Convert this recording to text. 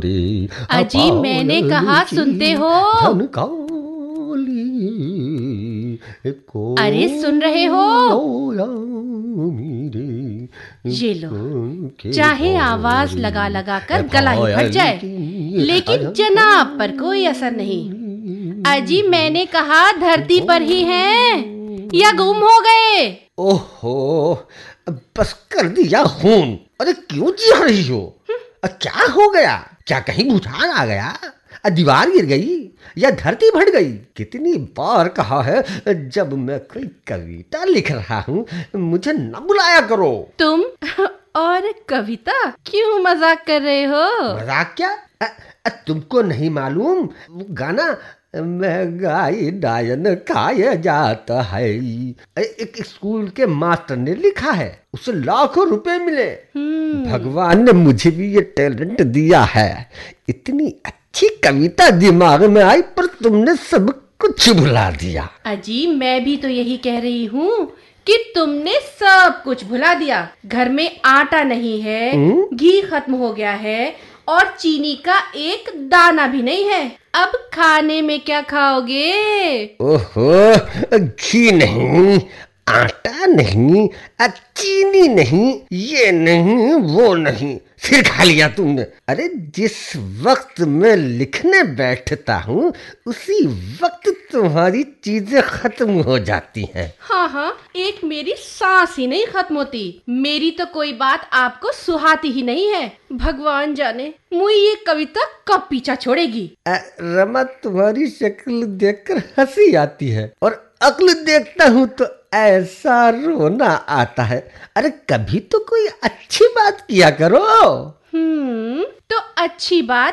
रे अजी मैंने कहा सुनते हो? अरे सुन रहे हो? ये लो, चाहे आवाज लगा लगा कर गला ही फट जाए, लेकिन जनाब पर कोई असर नहीं। अजी मैंने कहा धरती पर ही हैं या गुम हो गए? ओहो, बस कर दिया खून। अरे क्यों चिढ़ रही हो? क्या हो गया? क्या कहीं भूचाल आ गया? दीवार गिर गई या धरती फट गई? कितनी बार कहा है, जब मैं कोई कविता लिख रहा हूँ मुझे न बुलाया करो। तुम और कविता? क्यों मजाक कर रहे हो? मजाक क्या? तुमको नहीं मालूम वो गाना महंगाई डायन खाया जाता है, एक स्कूल के मास्टर ने लिखा है, उसे लाखों रुपए मिले। भगवान ने मुझे भी ये टैलेंट दिया है। इतनी अच्छी कविता दिमाग में आई पर तुमने सब कुछ भुला दिया। अजी मैं भी तो यही कह रही हूँ कि तुमने सब कुछ भुला दिया। घर में आटा नहीं है, घी खत्म हो गया है और चीनी का एक दाना भी नहीं है। अब खाने में क्या खाओगे? ओहो, घी नहीं, आटा नहीं, चीनी नहीं, ये नहीं वो नहीं, फिर खा लिया तुमने। अरे जिस वक्त मैं लिखने बैठता हूँ उसी वक्त तुम्हारी चीजें खत्म हो जाती हैं। हाँ, एक मेरी सांस ही नहीं खत्म होती। मेरी तो कोई बात आपको सुहाती ही नहीं है। भगवान जाने मुझे ये कविता कब पीछा छोड़ेगी। रमा, तुम्हारी शक्ल देखकर हंसी आती है और अक्ल देखता हूँ तो ऐसा रोना आता है। अरे कभी तो कोई अच्छी बात किया करो। तो अच्छी बात